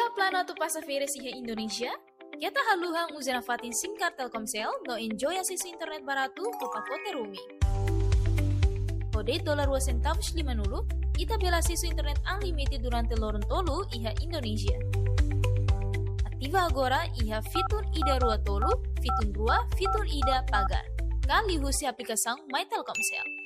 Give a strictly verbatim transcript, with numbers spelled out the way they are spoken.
plano tu passageira iha Indonesia? Kita haluhang uzena fatin singkar Telkomsel no enjoy akses internet barato ke pakote roaming. Kode dolar dua centavos lima nulu, ita bela akses internet unlimited durante lorong tolu iha Indonesia. Aktiva agora iha fitur ida rua tolu, fitur rua, fitur ida pagar. Kali husi aplikação My Telkomsel.